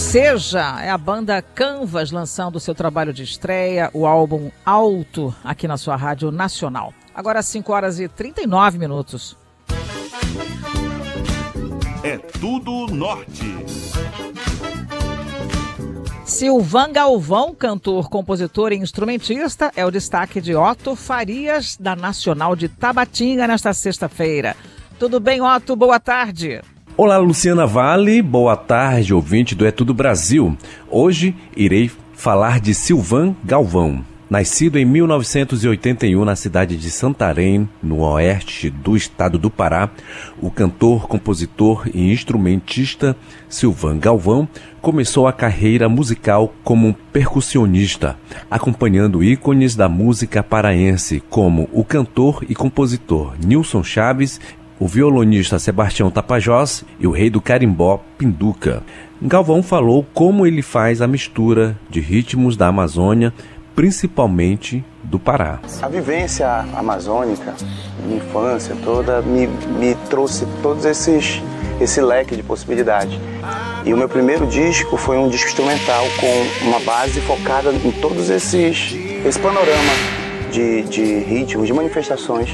Seja, é a banda Canvas lançando o seu trabalho de estreia, o álbum Alto, aqui na sua Rádio Nacional. Agora 5h39. É tudo norte. Silvan Galvão, cantor, compositor e instrumentista, é o destaque de Otto Farias, da Nacional de Tabatinga, nesta sexta-feira. Tudo bem, Otto? Boa tarde. Olá, Luciana Vale. Boa tarde, ouvinte do É Tudo Brasil. Hoje irei falar de Silvan Galvão. Nascido em 1981 na cidade de Santarém, no oeste do estado do Pará, o cantor, compositor e instrumentista Silvan Galvão começou a carreira musical como percussionista, acompanhando ícones da música paraense como o cantor e compositor Nilson Chaves, o violonista Sebastião Tapajós e o rei do carimbó Pinduca. Galvão falou como ele faz a mistura de ritmos da Amazônia, principalmente do Pará. A vivência amazônica, minha infância toda, me trouxe todos esse leque de possibilidades. E o meu primeiro disco foi um disco instrumental com uma base focada em todos esse panorama de ritmos, de manifestações